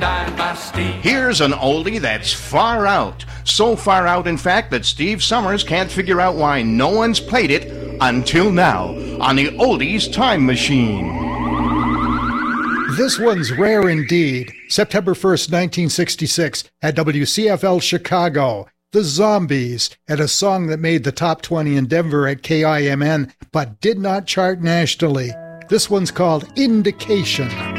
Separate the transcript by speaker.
Speaker 1: Here's an oldie that's far out. So far out, in fact, that Steve Summers can't figure out why no one's played it until now on the Oldies Time Machine.
Speaker 2: This one's rare indeed. September 1st, 1966, at WCFL Chicago. The Zombies had a song that made the top 20 in Denver at KIMN, but did not chart nationally. This one's called Indication.